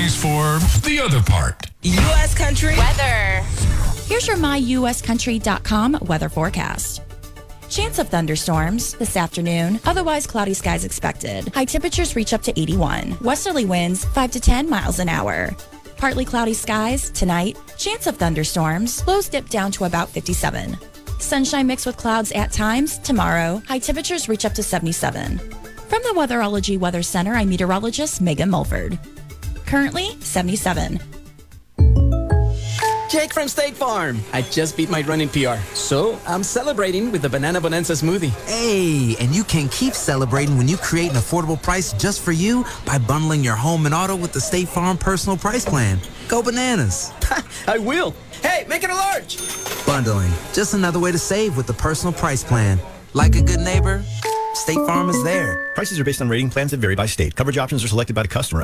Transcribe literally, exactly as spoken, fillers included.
pays for the other part. U S Country weather. Here's your my U S country dot com weather forecast. Chance of thunderstorms this afternoon. Otherwise cloudy skies expected. High temperatures reach up to eighty-one. Westerly winds five to ten miles an hour. Partly cloudy skies tonight. Chance of thunderstorms. Lows dip down to about fifty-seven. Sunshine mixed with clouds at times tomorrow. High temperatures reach up to seventy-seven. From the Weatherology Weather Center, I'm meteorologist Megan Mulford. Currently seventy-seven. Jake from State Farm. I just beat my running P R, so I'm celebrating with the Banana Bonanza smoothie. Hey, and you can keep celebrating when you create an affordable price just for you by bundling your home and auto with the State Farm Personal Price Plan. Go bananas. I will. Hey, make it a large. Bundling, just another way to save with the Personal Price Plan. Like a good neighbor, State Farm is there. Prices are based on rating plans that vary by state. Coverage options are selected by the customer.